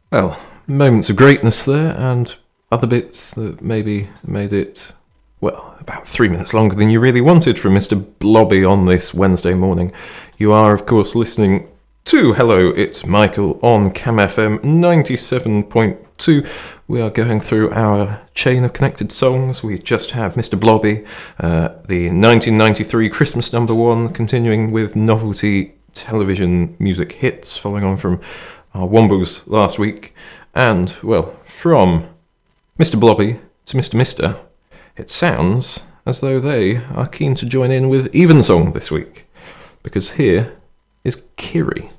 Well, moments of greatness there, and other bits that maybe made it, well, about 3 minutes longer than you really wanted from Mr. Blobby on this Wednesday morning. You are, of course, listening to Hello, It's Michael on Cam FM 97.2. We are going through our chain of connected songs. We just have Mr. Blobby, the 1993 Christmas number one, continuing with novelty television music hits, following on from our Wombles last week. And, well, from Mr. Blobby to Mr. Mister, it sounds as though they are keen to join in with Evensong this week, because here is Kiri.